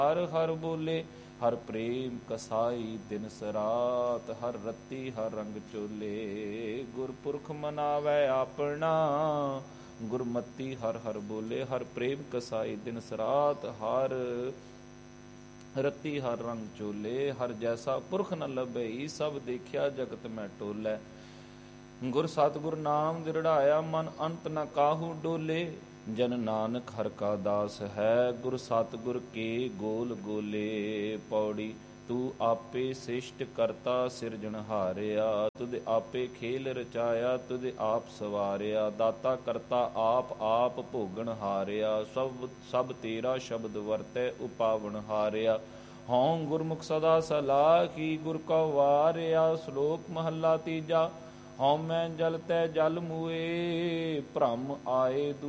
ਹਰ ਹਰ ਬੋਲੇ। ਹਰ ਪ੍ਰੇਮ ਕਸਾਈ ਦਿਨ ਸਰਾਤ, ਹਰ ਰਤੀ ਹਰ ਰੰਗ ਚੋਲੇ। ਗੁਰਪੁਰਖ ਮਨਾਵੈ ਆਪਣਾ, ਗੁਰਮਤੀ ਹਰ ਹਰ ਬੋਲੇ। ਹਰ ਪ੍ਰੇਮ ਕਸਾਈ ਦਿਨ ਸਰਾਤ, ਹਰ ਰਤੀ ਹਰ ਰੰਗ ਚੋਲੇ। ਹਰ ਜੈਸਾ ਪੁਰਖ ਨ ਲੱਭਈ, ਸਭ ਦੇਖਿਆ ਜਗਤ ਮੈਂ ਟੋਲੇ। ਗੁਰ ਸਤਿਗੁਰ ਨਾਮ ਦਿਰੜਾਇਆ, ਮਨ ਅੰਤ ਨ ਕਾਹੂ ਡੋਲੇ। ਜਨ ਨਾਨਕ ਹਰ ਕਾ ਦਾਸ ਹੈ, ਗੁਰ ਸਤਿਗੁਰ ਕੇ ਗੋਲ ਗੋਲੇ। ਪੌੜੀ ਤੂੰ ਆਪੇ ਸ੍ਰਿਸ਼ਟ ਕਰਤਾ ਸਿਰਜਣਹਾਰਿਆ, ਤੁਧ ਆਪੇ ਖੇਲ ਰਚਾਇਆ, ਤੁਧ ਆਪ ਸਵਾਰਿਆ। ਦਾਤਾ ਕਰਤਾ ਆਪ, ਆਪ ਭੋਗਣ ਹਾਰਿਆ, ਸਭ ਤੇਰਾ ਸ਼ਬਦ ਵਰਤੈ ਉਪਾਵਣ ਹਾਰਿਆ। ਹਉ ਗੁਰਮੁਖ ਸਦਾ ਸਲਾਖੀ, ਗੁਰ ਕਉ ਵਾਰਿਆ। ਸ਼ਲੋਕ ਮਹੱਲਾ ਤੀਜਾ। ਹਉ ਮੈਂ ਜਲ ਤੈ ਜਲ ਮੂਏ, ਭ੍ਰਮ ਆਏ